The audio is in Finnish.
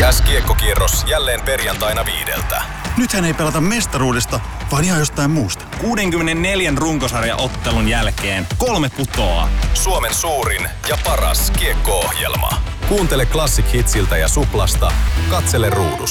Jääskiekkokierros jälleen perjantaina 5. Nythän ei pelata mestaruudesta, vaan ihan jostain muusta. 64 runkosarjaottelun jälkeen 3 putoaa. Suomen suurin ja paras kiekko-ohjelma. Kuuntele Classic Hitsiltä ja Suplasta. Katsele ruudusta.